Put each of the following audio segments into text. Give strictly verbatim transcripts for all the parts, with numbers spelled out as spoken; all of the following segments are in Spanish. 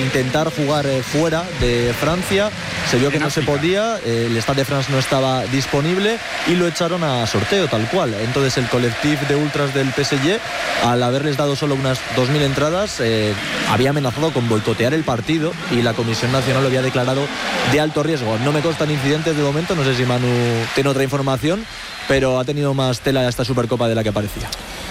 intentar jugar eh, fuera de Francia. Se vio que no se podía, eh, el Stade de France no estaba disponible y lo echaron a sorteo tal cual. Entonces el colectivo de ultras del P S G, al haberles dado solo unas dos mil entradas, eh, había amenazado con boicotear el partido y la Comisión Nacional lo había declarado de alto riesgo. No me constan incidentes de momento, no sé si Manu tiene otra información, pero ha tenido más tela esta Supercopa de la que parecía.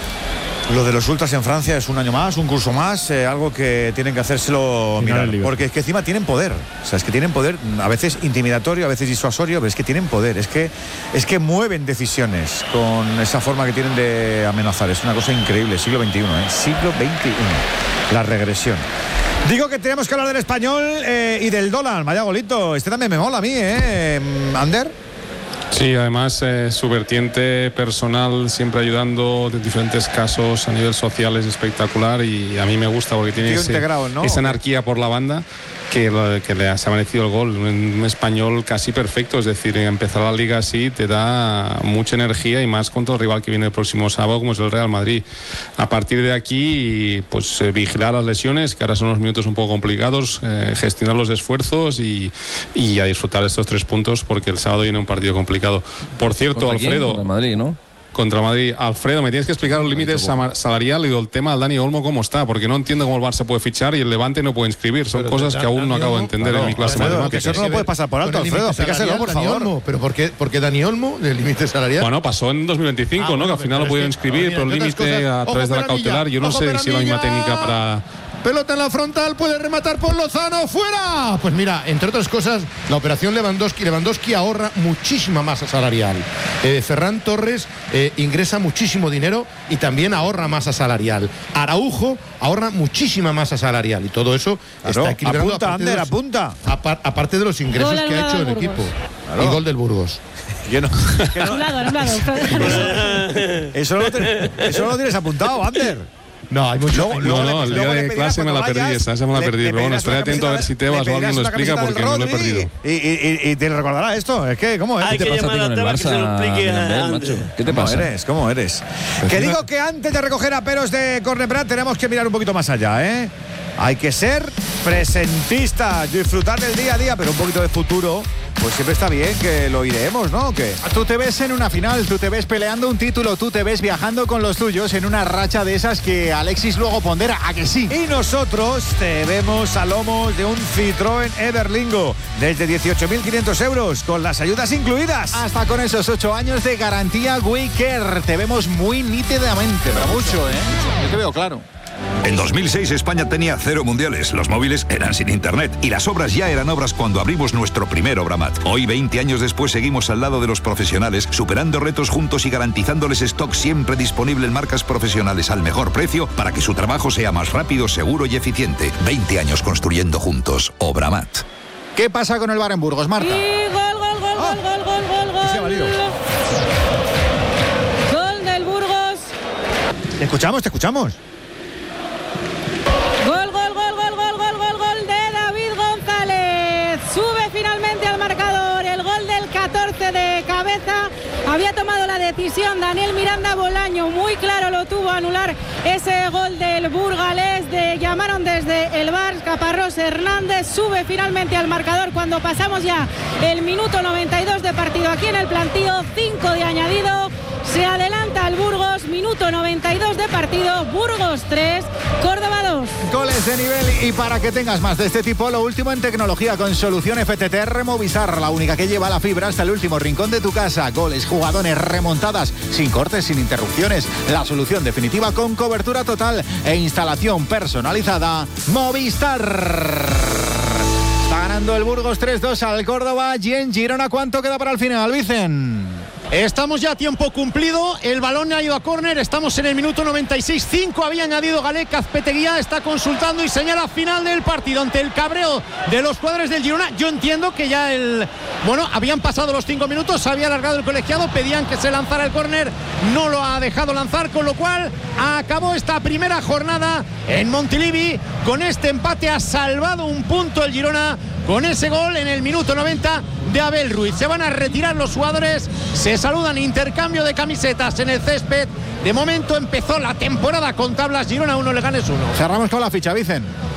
Lo de los ultras en Francia es un año más, un curso más, eh, algo que tienen que hacérselo mirar, porque es que encima tienen poder, o sea, es que tienen poder, a veces intimidatorio, a veces disuasorio, pero es que tienen poder, es que, es que mueven decisiones con esa forma que tienen de amenazar, es una cosa increíble, siglo veintiuno, ¿eh? siglo veintiuno, la regresión. Digo que tenemos que hablar del español eh, y del dólar, vaya golito, este también me mola a mí, ¿eh? ¿Ander? Sí, además eh, su vertiente personal, siempre ayudando en diferentes casos a nivel social, es espectacular y a mí me gusta porque tiene ese, integrado, ¿no? esa anarquía por la banda que, que le ha, se ha merecido el gol. Un, un español casi perfecto, es decir, empezar la liga así te da mucha energía y más contra el rival que viene el próximo sábado como es el Real Madrid. A partir de aquí, pues eh, vigilar las lesiones, que ahora son unos minutos un poco complicados, eh, gestionar los esfuerzos y, y a disfrutar de estos tres puntos porque el sábado viene un partido complicado. Por cierto, ¿contra Alfredo, quién? Contra Madrid, ¿no? Contra Madrid. Alfredo, me tienes que explicar los límites salariales y el tema del Dani Olmo cómo está, porque no entiendo cómo el Barça puede fichar y el Levante no puede inscribir. Son pero cosas que aún no acabo de entender claro, en mi clase Alfredo, matemática. Que eso no lo puedes pasar por alto, Alfredo. Explícaselo, por Dani favor. Olmo. ¿Pero por qué, por qué Dani Olmo del límite salarial? Bueno, pasó en dos mil veinticinco, ah, ¿no? Bueno, que al final lo pudieron inscribir, pero el límite a través de la cautelar. Yo no sé si es la misma técnica para... Pelota en la frontal, puede rematar por Lozano, ¡fuera! Pues mira, entre otras cosas, la operación Lewandowski, Lewandowski ahorra muchísima masa salarial. Eh, Ferran Torres eh, ingresa muchísimo dinero y también ahorra masa salarial. Araujo ahorra muchísima masa salarial y todo eso claro, está equilibrado. Apunta, Ander, los, apunta. Apar, aparte de los ingresos gol que ha hecho el Burgos. Equipo. Claro. Y gol del Burgos. Yo no, que no. Anulado, anulado. Eso no lo, ten, eso no lo tienes apuntado, Ander. No, hay mucho. No, no, no, el día de clase me la perdí, esa se me la perdí. Pero bueno, estaré atento a ver si Tebas o alguien lo explica porque no lo he perdido. Y, y, y te recordará esto, es que, ¿cómo es? ¿Qué te pasa a ti con el Barça? ¿Qué te pasa? ¿Cómo eres? ¿Cómo eres? Que digo que antes de recoger a peros de Corneprat tenemos que mirar un poquito más allá, ¿eh? Hay que ser presentistas, disfrutar del día a día, pero un poquito de futuro. Pues siempre está bien que lo iremos, ¿no? ¿O qué? Tú te ves en una final, tú te ves peleando un título, tú te ves viajando con los tuyos en una racha de esas que Alexis luego pondera, ¿a que sí? Y nosotros te vemos a lomos de un Citroën Everlingo desde dieciocho mil quinientos euros, con las ayudas incluidas. Hasta con esos ocho años de garantía WeCare. Te vemos muy nítidamente, pero mucho, ¿eh? Yo te veo claro. En dos mil seis España tenía cero mundiales, los móviles eran sin internet y las obras ya eran obras cuando abrimos nuestro primer Obramat. Hoy, veinte años después, seguimos al lado de los profesionales, superando retos juntos y garantizándoles stock siempre disponible en marcas profesionales al mejor precio para que su trabajo sea más rápido, seguro y eficiente. veinte años construyendo juntos. Obramat. ¿Qué pasa con el Bar en Burgos, Marta? Y gol, gol, gol, ah. gol, gol, gol, gol, gol. Se ha valido. Gol del Burgos. Te escuchamos, te escuchamos. Gol, gol, gol, gol, gol, gol, gol, gol de David González. Sube finalmente al marcador el gol del catorce de cabeza. Había tomado la decisión Daniel Miranda Bolaño, muy claro lo tuvo a anular ese gol del burgalés. De, llamaron desde el V A R, Caparrós Hernández sube finalmente al marcador cuando pasamos ya el minuto noventa y dos de partido aquí en el plantío, cinco de añadido. Se adelanta al Burgos, minuto noventa y dos de partido, Burgos tres, Córdoba dos. Goles de nivel y para que tengas más de este tipo, lo último en tecnología con solución F T T R Movistar, la única que lleva la fibra hasta el último rincón de tu casa. Goles, jugadones, remontadas, sin cortes, sin interrupciones. La solución definitiva con cobertura total e instalación personalizada. Movistar. Está ganando el Burgos tres dos al Córdoba. Y en Girona, ¿cuánto queda para el final, Vicen? Estamos ya a tiempo cumplido, el balón ha ido a córner, estamos en el minuto noventa y seis, cinco había añadido Galec. Azpeteguía está consultando y señala final del partido ante el cabreo de los jugadores del Girona. Yo entiendo que ya el... Bueno, habían pasado los cinco minutos, se había alargado el colegiado, pedían que se lanzara el córner, no lo ha dejado lanzar, con lo cual acabó esta primera jornada en Montilivi. Con este empate ha salvado un punto el Girona, con ese gol en el minuto noventa de Abel Ruiz. Se van a retirar los jugadores, se saludan, intercambio de camisetas en el césped. De momento empezó la temporada con tablas Girona uno, Leganés uno. Cerramos con la ficha, Vicen.